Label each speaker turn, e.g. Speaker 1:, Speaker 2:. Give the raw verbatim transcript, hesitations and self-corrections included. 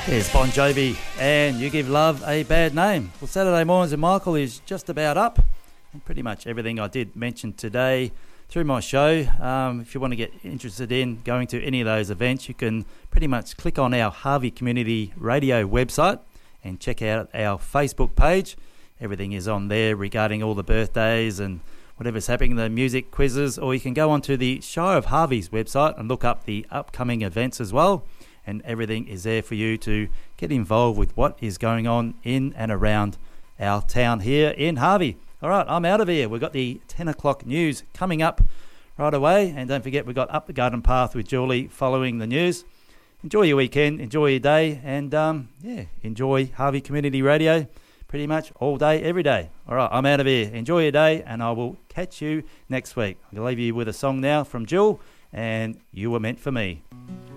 Speaker 1: There's Bon Jovi and You Give Love a Bad Name. Well, Saturday Mornings with Michael is just about up. And pretty much everything I did mention today through my show. Um, if you want to get interested in going to any of those events, you can pretty much click on our Harvey Community Radio website and check out our Facebook page. Everything is on there regarding all the birthdays and whatever's happening, the music quizzes, or you can go onto the Shire of Harvey's website and look up the upcoming events as well. And everything is there for you to get involved with what is going on in and around our town here in Harvey. All right, I'm out of here. We've got the ten o'clock news coming up right away. And don't forget, we've got Up the Garden Path with Julie following the news. Enjoy your weekend, enjoy your day, and um, yeah, enjoy Harvey Community Radio pretty much all day, every day. All right, I'm out of here. Enjoy your day, and I will catch you next week. I'm going to leave you with a song now from Jill, and You Were Meant for Me.